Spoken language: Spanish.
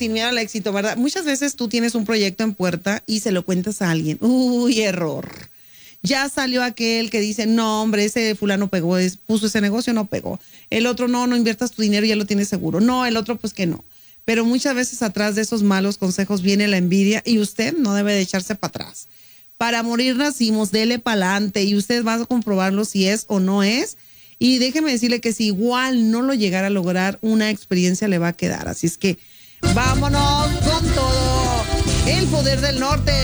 sin miedo al éxito, ¿verdad? Muchas veces tú tienes un proyecto en puerta y se lo cuentas a alguien. Uy, error. Ya salió aquel que dice, no, hombre, ese fulano pegó, puso ese negocio, no pegó. El otro, no inviertas tu dinero, ya lo tienes seguro. No, el otro, pues que no. Pero muchas veces atrás de esos malos consejos viene la envidia y usted no debe de echarse para atrás. Para morir nacimos, dele pa'lante y usted va a comprobarlo si es o no es. Y déjeme decirle que si igual no lo llegara a lograr, una experiencia le va a quedar. Así es que vámonos con todo. El poder del norte.